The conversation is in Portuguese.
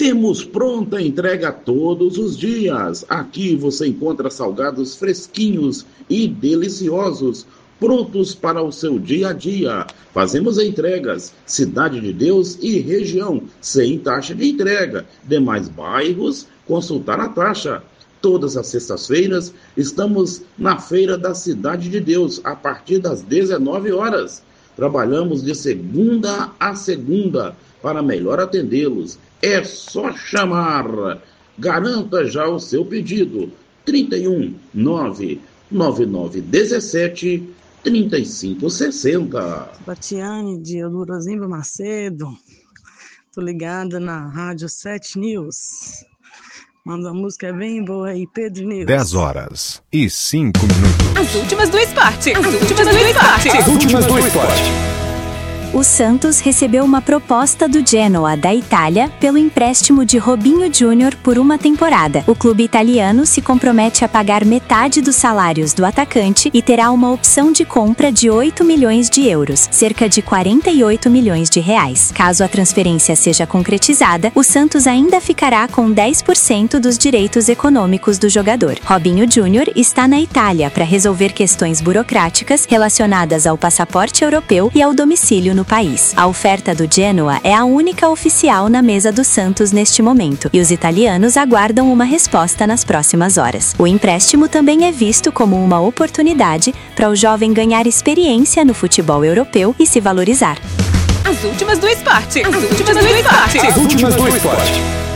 Temos pronta entrega todos os dias. Aqui você encontra salgados fresquinhos e deliciosos, prontos para o seu dia a dia. Fazemos entregas, Cidade de Deus e região, sem taxa de entrega. Demais bairros, consultar a taxa. Todas as sextas-feiras estamos na Feira da Cidade de Deus, a partir das 19 horas. Trabalhamos de segunda a segunda para melhor atendê-los. É só chamar. Garanta já o seu pedido. 31 99917 3560. Batiane de Eudorozimba Macedo. Tô ligada na Rádio 7 News. Manda uma música bem boa aí, Pedro News. 10h05. As últimas do esporte. As últimas do esporte. O Santos recebeu uma proposta do Genoa, da Itália, pelo empréstimo de Robinho Júnior por uma temporada. O clube italiano se compromete a pagar metade dos salários do atacante e terá uma opção de compra de 8 milhões de euros, cerca de 48 milhões de reais. Caso a transferência seja concretizada, o Santos ainda ficará com 10% dos direitos econômicos do jogador. Robinho Júnior está na Itália para resolver questões burocráticas relacionadas ao passaporte europeu e ao domicílio no país. A oferta do Genoa é a única oficial na mesa do Santos neste momento, e os italianos aguardam uma resposta nas próximas horas. O empréstimo também é visto como uma oportunidade para o jovem ganhar experiência no futebol europeu e se valorizar. As últimas do esporte. As últimas do esporte.